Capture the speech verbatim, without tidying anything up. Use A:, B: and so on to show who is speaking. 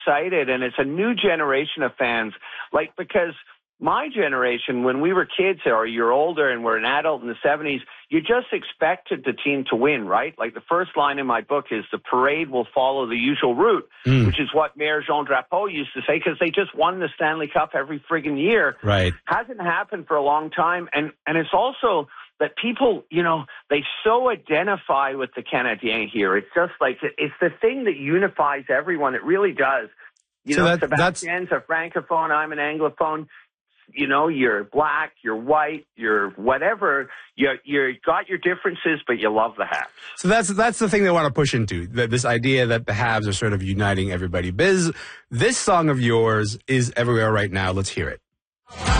A: excited, and it's a new generation of fans. Like, because my generation, when we were kids or you're older and we're an adult in the seventies, you just expected the team to win, right? Like the first line in my book is the parade will follow the usual route, mm. which is what Mayor Jean Drapeau used to say, because they just won the Stanley Cup every friggin' year.
B: Right.
A: Hasn't happened for a long time. And, and it's also that people, you know, they so identify with the Canadiens here. It's just like, it's the thing that unifies everyone. It really does. You
B: so
A: know,
B: that,
A: Sebastian's a Francophone, I'm an Anglophone. You know, you're black, you're white, you're whatever. You you got your differences, but you love the Habs.
B: So that's that's the thing they want to push into, that this idea that the Habs are sort of uniting everybody. Biz, this song of yours is everywhere right now. Let's hear it.